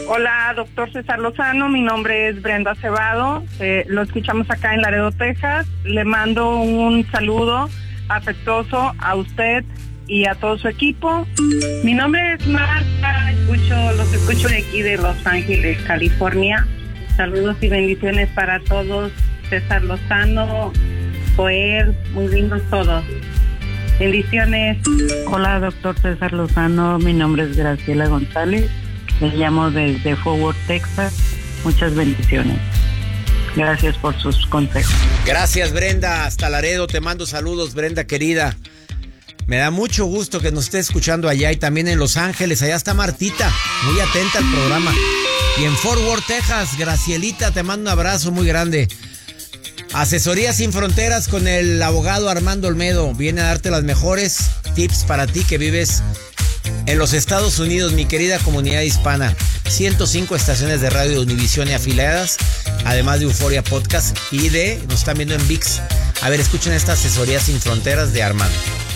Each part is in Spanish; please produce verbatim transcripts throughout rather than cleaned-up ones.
Hola, doctor César Lozano, mi nombre es Brenda Cebado, eh, lo escuchamos acá en Laredo, Texas. Le mando un saludo afectuoso a usted y a todo su equipo. Mi nombre es Marta, escucho, los escucho de aquí de Los Ángeles, California. Saludos y bendiciones para todos. César Lozano, Joel, muy lindos todos. Bendiciones. Hola, doctor César Lozano, mi nombre es Graciela González, les llamo desde Fort Worth, Texas. Muchas bendiciones. Gracias por sus consejos. Gracias, Brenda. Hasta Laredo, te mando saludos, Brenda querida. Me da mucho gusto que nos esté escuchando allá y también en Los Ángeles. Allá está Martita, muy atenta al programa. Y en Fort Worth, Texas, Gracielita, te mando un abrazo muy grande. Asesoría Sin Fronteras con el abogado Armando Olmedo. Viene a darte las mejores tips para ti que vives en los Estados Unidos, mi querida comunidad hispana. ciento cinco estaciones de radio de Univisión y afiliadas, además de Euforia Podcast y de, nos están viendo en V I X. A ver, escuchen esta Asesoría Sin Fronteras de Armando.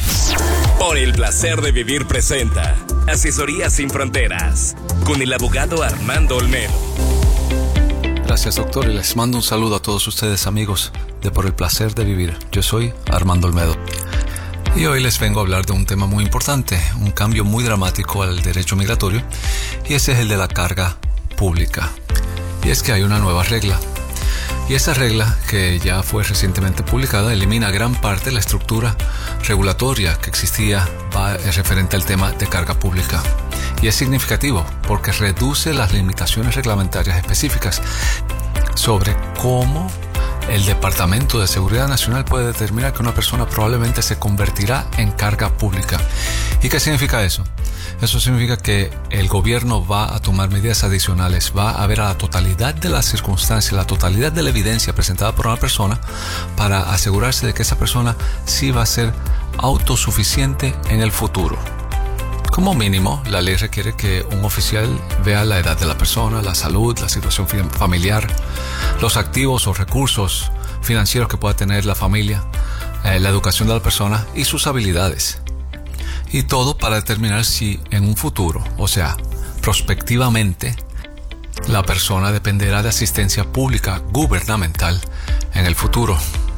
Por el placer de vivir presenta Asesoría Sin Fronteras con el abogado Armando Olmedo. Gracias, doctor, y les mando un saludo a todos ustedes, amigos de Por el Placer de Vivir. Yo soy Armando Olmedo. Y hoy les vengo a hablar de un tema muy importante, un cambio muy dramático al derecho migratorio, y ese es el de la carga pública. Y es que hay una nueva regla. Y esa regla, que ya fue recientemente publicada, elimina gran parte de la estructura regulatoria que existía referente al tema de carga pública. Y es significativo porque reduce las limitaciones reglamentarias específicas sobre cómo el Departamento de Seguridad Nacional puede determinar que una persona probablemente se convertirá en carga pública. ¿Y qué significa eso? Eso significa que el gobierno va a tomar medidas adicionales, va a ver a la totalidad de las circunstancias, la totalidad de la evidencia presentada por una persona para asegurarse de que esa persona sí va a ser autosuficiente en el futuro. Como mínimo, la ley requiere que un oficial vea la edad de la persona, la salud, la situación familiar, los activos o recursos financieros que pueda tener la familia, eh, la educación de la persona y sus habilidades. Y todo para determinar si en un futuro, o sea, prospectivamente, la persona dependerá de asistencia pública gubernamental en el futuro.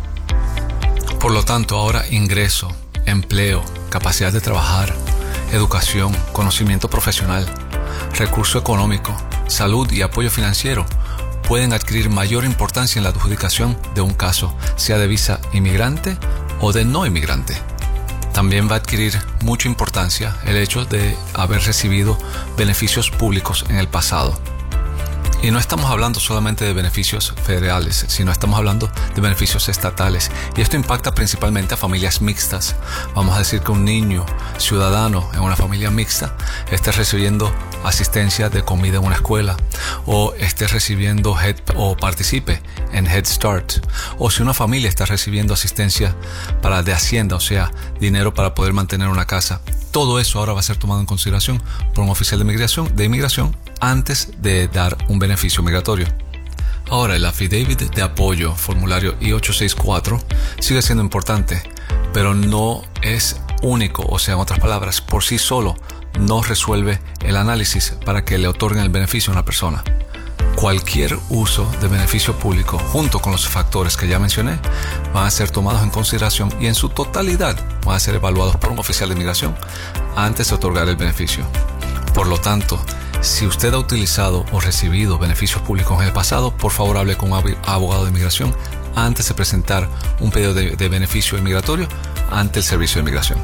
Por lo tanto, ahora ingreso, empleo, capacidad de trabajar, educación, conocimiento profesional, recurso económico, salud y apoyo financiero pueden adquirir mayor importancia en la adjudicación de un caso, sea de visa inmigrante o de no inmigrante. También va a adquirir mucha importancia el hecho de haber recibido beneficios públicos en el pasado. Y no estamos hablando solamente de beneficios federales, sino estamos hablando de beneficios estatales. Y esto impacta principalmente a familias mixtas. Vamos a decir que un niño ciudadano en una familia mixta esté recibiendo asistencia de comida en una escuela, o esté recibiendo head, o participe en Head Start, o si una familia está recibiendo asistencia para de hacienda, o sea, dinero para poder mantener una casa. Todo eso ahora va a ser tomado en consideración por un oficial de inmigración, de inmigración antes de dar un beneficio migratorio. Ahora, el affidavit de apoyo, formulario I ocho sesenta y cuatro, sigue siendo importante, pero no es único, o sea, en otras palabras, por sí solo no resuelve el análisis para que le otorguen el beneficio a una persona. Cualquier uso de beneficio público, junto con los factores que ya mencioné, van a ser tomados en consideración y en su totalidad van a ser evaluados por un oficial de inmigración antes de otorgar el beneficio. Por lo tanto, si usted ha utilizado o recibido beneficios públicos en el pasado, por favor hable con un abogado de inmigración antes de presentar un pedido de, de beneficio inmigratorio ante el Servicio de Inmigración.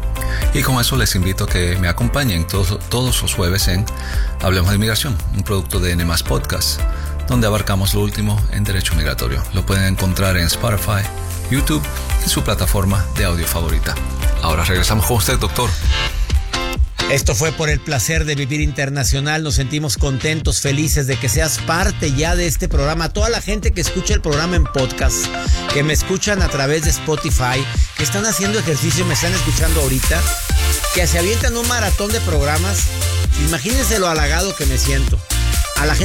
Y con eso les invito a que me acompañen todos, todos los jueves en Hablemos de Inmigración, un producto de N más Podcast, donde abarcamos lo último en derecho migratorio. Lo pueden encontrar en Spotify, YouTube y su plataforma de audio favorita. Ahora regresamos con usted, doctor. Esto fue Por el Placer de Vivir Internacional. Nos sentimos contentos, felices de que seas parte ya de este programa. Toda la gente que escucha el programa en podcast, que me escuchan a través de Spotify, que están haciendo ejercicio y me están escuchando ahorita, que se avientan un maratón de programas. Imagínense lo halagado que me siento.